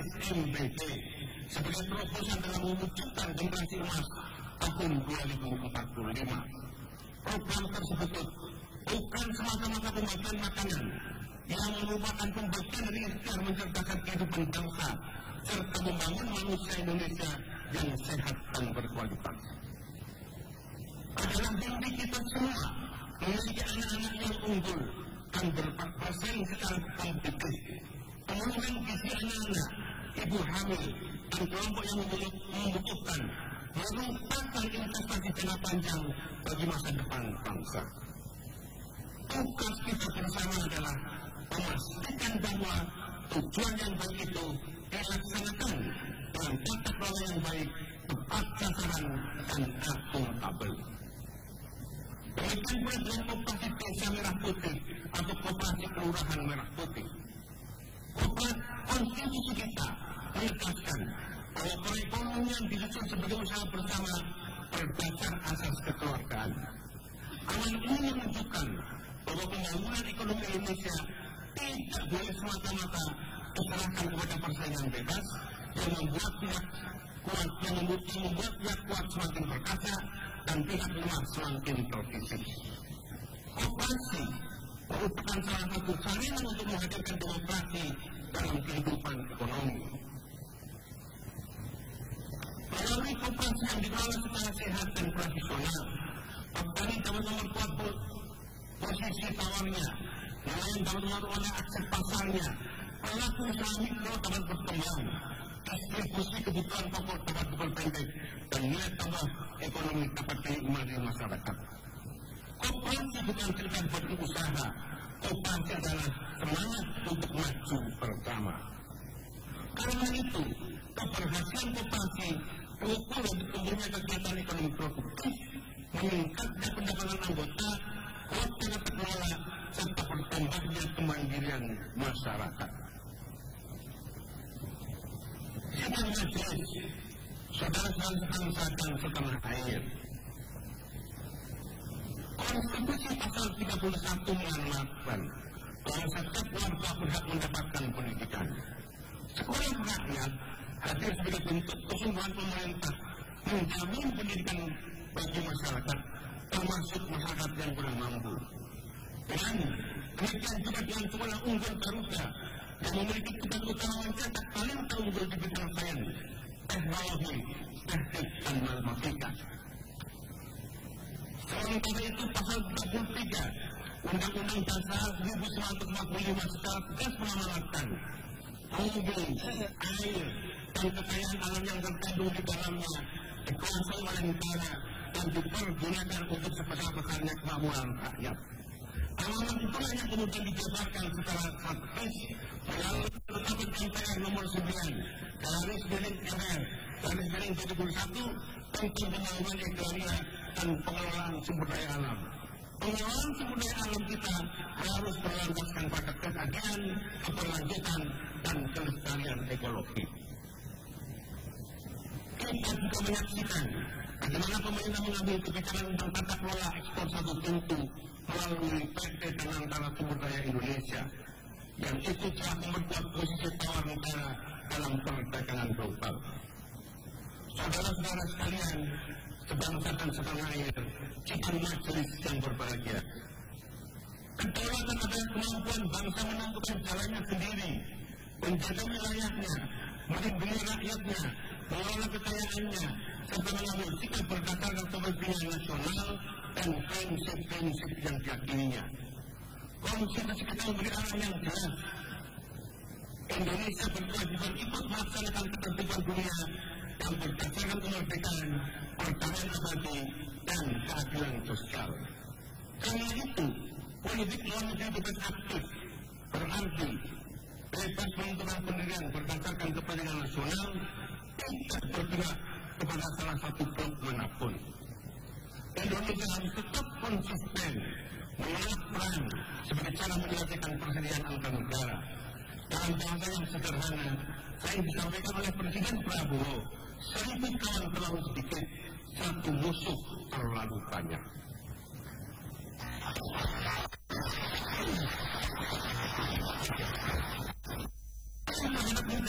SMPT sebagai terobosan dalam mewujudkan generasi emas tahun 2045. Program tersebut bukan semata-mata pembagian makanan yang merupakan pembagian dari ikhtiar mencerdaskan kehidupan bangsa serta membangun manusia Indonesia yang sehat dan berkualitas. Adalah mimpi kita semua memiliki anak-anak yang unggul dan berprestasi secara kompetitif. Pemenuhan gizi anak-anak, ibu hamil, dan kelompok yang membutuhkan merupakan investasi jangka panjang bagi masa depan bangsa. Tugas kita bersama adalah memastikan bahwa tujuan yang baik itu dilaksanakan dengan tata kelola yang baik, tepat sasaran, dan akuntabel. Demikian pula dengan koperasi desa merah putih atau koperasi kelurahan merah putih. Konstitusi kita menegaskan bahwa perekonomian disusun sebagai usaha bersama berdasar asas kekeluargaan. Amanat ini menunjukkan bahwa pembangunan ekonomi Indonesia tidak boleh semata-mata diserahkan kepada persaingan bebas yang membuat pihak kuat semakin perkasa dan pihak lemah semakin terkikis. Koperasi merupakan salah satu sarana untuk menghadirkan demokrasi dalam kehidupan ekonomi. Melalui koperasi yang dikelola secara sehat dan profesional, petani dapat memperkuat posisi tawarnya, nelayan dapat memperoleh akses pasarnya, pelaku usaha mikro dapat berkembang, distribusi kebutuhan pokok dapat diperpendek, dan nilai tambah ekonomi dapat dinikmati masyarakat. Koperasi bukan sekedar berusaha, koperasi adalah semangat untuk maju bersama. Karena itu, keberhasilan koperasi terukur untuk tumbuhnya kegiatan ekonomi produktif, meningkatnya pendapatan anggota, kuatnya kelola, serta bertambahnya kemandirian masyarakat. Sidang majelis, saudara-saudara sebangsa dan setanah air. Konstitusi pasal 31 mengamanatkan bahwa setiap warga berhak mendapatkan pendidikan. Sekolah rakyat hadir sebagai bentuk kesungguhan pemerintah menjamin pendidikan bagi masyarakat, termasuk masyarakat yang kurang mampu. Dan demikian juga dengan sekolah unggul Garuda yang memiliki tugas utama mencetak paling terunggul di bidang sains, teknologi, teknik, dan matematika. Sementara itu pasal 33 Undang-Undang Dasar 1945 secara tegas mengamanatkan bumi, air, dan kekayaan alam yang terkandung di dalamnya dikuasai oleh negara dan dipergunakan untuk sebesar-besarnya kemakmuran rakyat. Amanat itulah yang kemudian dijabarkan secara strategis melalui Peraturan MPR nomor 9 garis miring MR garis miring 71 tentang pembangunan agraria dan pengelolaan sumber daya alam. Pengelolaan sumber daya alam kita harus berlandaskan pada keadilan, keberlanjutan, dan kelestarian ekologi. Kita juga menyaksikan bagaimana pemerintah mengambil kebijakan tentang tata kelola ekspor satu pintu melalui PT Penantara Sumber Daya Indonesia yang itu telah memperkuat posisi tawar negara dalam perdagangan global. Saudara-saudara sekalian, sebangsa dan setanah air, sidang majelis yang berbahagia. Kedaulatan adalah kemampuan bangsa menentukan jalannya sendiri, menjaga wilayahnya, melindungi rakyatnya, mengelola kekayaannya, serta mengambil sikap berdasarkan kepentingan nasional dan prinsip-prinsip yang diyakininya. Konstitusi kita memberi arahan yang jelas. Indonesia berkewajiban ikut melaksanakan ketertiban dunia yang berdasarkan kemerdekaan, perdamaian abadi, dan keadilan sosial. Karena itu, politik luar negeri bebas aktif berarti bebas menentukan pendirian berdasarkan kepentingan nasional, tidak bergerak kepada salah satu blok manapun. Indonesia harus tetap konsisten menolak perang sebagai cara menyelesaikan persediaan antar negara. Dalam bahasa yang sederhana, saya disampaikan oleh Presiden Prabowo, 1000 kawan terlalu sedikit, 1 musuh terlalu banyak.